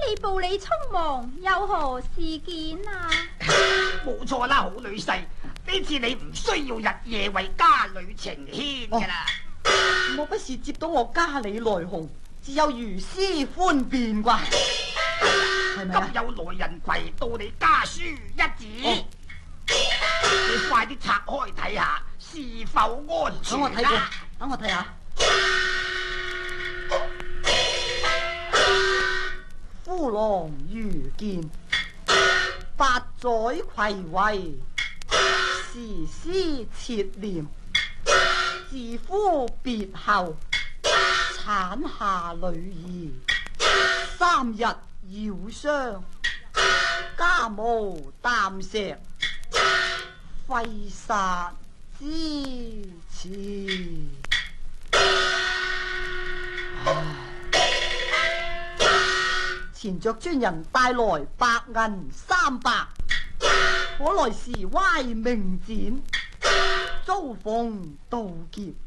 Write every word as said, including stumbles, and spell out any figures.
你步履匆忙，有何事件啊？ 冇錯啦，好女婿，呢次你唔需要日夜為家裏情牽噶啦。 莫不是接到我家裏來鴻，只有如斯歡便啩？係咪啊？ 今有來人攜到你家書一紙，哦、你快啲拆開睇下，是否安全等我睇下，等我睇下。夫郎遇見，八載攜位，時思切念。自夫別後，產下女兒，三日擾傷，家無啖石，揮殺之詞。前着專人帶來白銀三百，可來是歪明剪，遭逢盜劫。